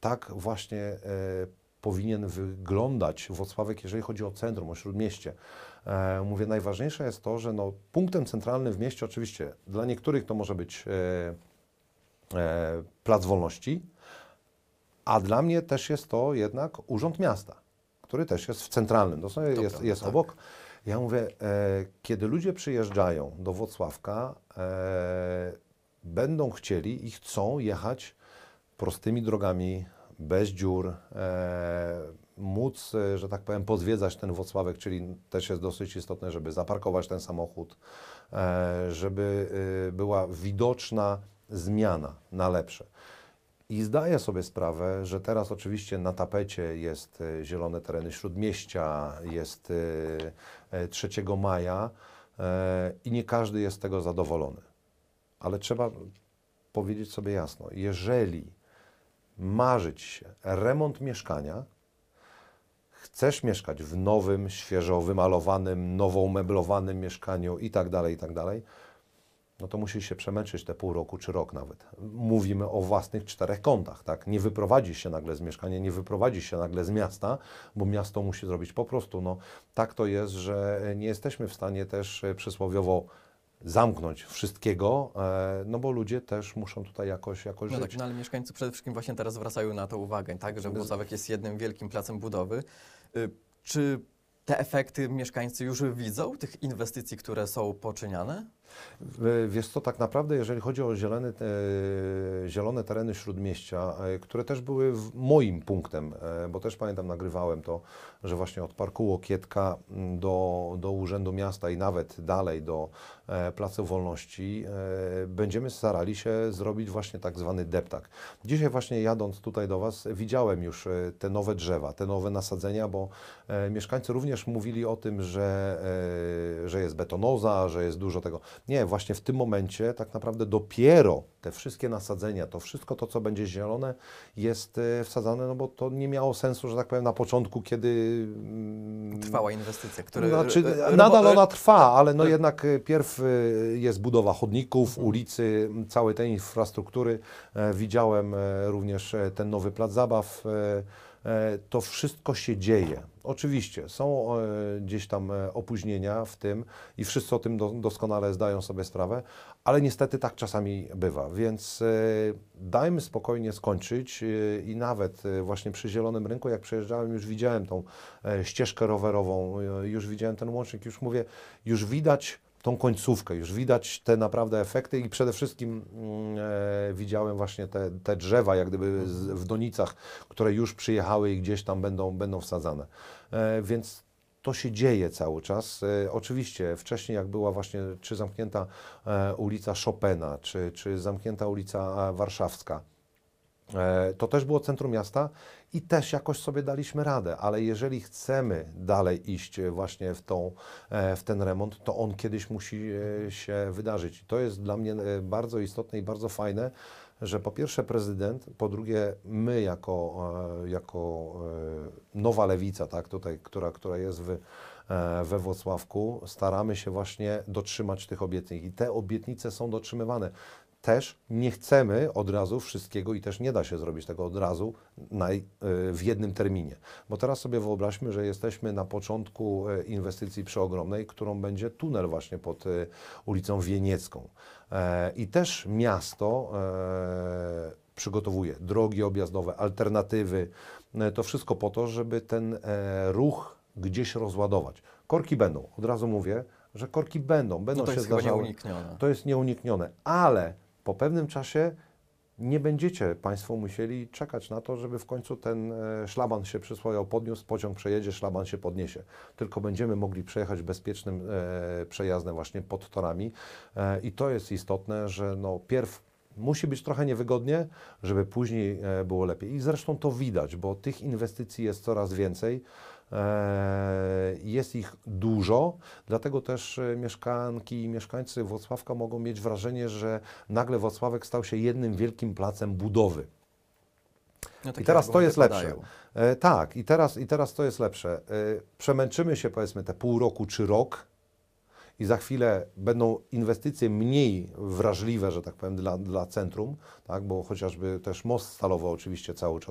tak właśnie powinien wyglądać Włocławek, jeżeli chodzi o centrum, o Śródmieście. Mówię, najważniejsze jest to, że no, punktem centralnym w mieście oczywiście dla niektórych to może być Plac Wolności, a dla mnie też jest to jednak Urząd Miasta, który też jest w centralnym, dosłownie jest tak. obok. Ja mówię, kiedy ludzie przyjeżdżają do Włocławka, będą chcieli i chcą jechać prostymi drogami, bez dziur, móc, że tak powiem, pozwiedzać ten Włocławek, czyli też jest dosyć istotne, żeby zaparkować ten samochód, żeby była widoczna zmiana na lepsze. I zdaję sobie sprawę, że teraz oczywiście na tapecie jest zielone tereny Śródmieścia, jest 3 maja i nie każdy jest z tego zadowolony. Ale trzeba powiedzieć sobie jasno, jeżeli marzyć się remont mieszkania, chcesz mieszkać w nowym, świeżo wymalowanym, nowo umeblowanym mieszkaniu i tak dalej, no to musisz się przemęczyć te pół roku czy rok nawet. Mówimy o własnych 4 kątach, tak? Nie wyprowadzisz się nagle z mieszkania, nie wyprowadzisz się nagle z miasta, bo miasto musi zrobić po prostu, no tak to jest, że nie jesteśmy w stanie też przysłowiowo zamknąć wszystkiego, no bo ludzie też muszą tutaj jakoś No żyć. tak, no ale mieszkańcy przede wszystkim właśnie teraz zwracają na to uwagę, tak, że Włocławek jest jednym wielkim placem budowy. Czy te efekty mieszkańcy już widzą, tych inwestycji, które są poczyniane? Wiesz co, tak naprawdę jeżeli chodzi o zielone tereny Śródmieścia, które też były moim punktem, bo też pamiętam, nagrywałem to, że właśnie od Parku Łokietka do Urzędu Miasta i nawet dalej do Placu Wolności będziemy starali się zrobić właśnie tak zwany deptak. Dzisiaj właśnie jadąc tutaj do Was widziałem już te nowe drzewa, te nowe nasadzenia, bo mieszkańcy również mówili o tym, że jest betonoza, że jest dużo tego. Nie, właśnie w tym momencie tak naprawdę dopiero te wszystkie nasadzenia, to wszystko to, co będzie zielone, jest wsadzane, no bo to nie miało sensu, że tak powiem, na początku, kiedy Trwała inwestycja, która... Znaczy, nadal ona trwa, ale no jednak pierw jest budowa chodników, ulicy, całej tej infrastruktury. Widziałem również ten nowy plac zabaw. To wszystko się dzieje. Oczywiście są gdzieś tam opóźnienia w tym i wszyscy o tym doskonale zdają sobie sprawę, ale niestety tak czasami bywa, więc dajmy spokojnie skończyć i nawet właśnie przy Zielonym Rynku, jak przejeżdżałem, już widziałem tą ścieżkę rowerową, już widziałem ten łącznik, już mówię, już widać tą końcówkę, już widać te naprawdę efekty i przede wszystkim widziałem właśnie te drzewa, jak gdyby w donicach, które już przyjechały i gdzieś tam będą wsadzane. Więc to się dzieje cały czas. Oczywiście wcześniej jak była właśnie czy zamknięta ulica Chopina, czy zamknięta ulica Warszawska, to też było centrum miasta i też jakoś sobie daliśmy radę, ale jeżeli chcemy dalej iść właśnie w ten remont, to on kiedyś musi się wydarzyć. I to jest dla mnie bardzo istotne i bardzo fajne, że po pierwsze prezydent, po drugie my jako nowa lewica, tak, tutaj, która jest we Włocławku, staramy się właśnie dotrzymać tych obietnic i te obietnice są dotrzymywane. Też nie chcemy od razu wszystkiego i też nie da się zrobić tego od razu w jednym terminie. Bo teraz sobie wyobraźmy, że jesteśmy na początku inwestycji przeogromnej, którą będzie tunel właśnie pod ulicą Wieniecką. I też miasto przygotowuje drogi objazdowe, alternatywy, to wszystko po to, żeby ten ruch gdzieś rozładować. Korki będą, od razu mówię, że korki będą No to się jest chyba zdarzały. nieuniknione. To jest nieuniknione, ale po pewnym czasie nie będziecie Państwo musieli czekać na to, żeby w końcu ten szlaban się przysłoniał, podniósł, pociąg przejedzie, szlaban się podniesie. Tylko będziemy mogli przejechać bezpiecznym przejazdem właśnie pod torami i to jest istotne, że no pierw musi być trochę niewygodnie, żeby później było lepiej. I zresztą to widać, bo tych inwestycji jest coraz więcej. Jest ich dużo, dlatego też mieszkanki i mieszkańcy Włocławka mogą mieć wrażenie, że nagle Włocławek stał się jednym wielkim placem budowy. No I teraz to jest lepsze. Tak, i teraz to jest lepsze. Przemęczymy się powiedzmy te pół roku czy rok i za chwilę będą inwestycje mniej wrażliwe, że tak powiem, dla centrum, tak, bo chociażby też most stalowy oczywiście cały czas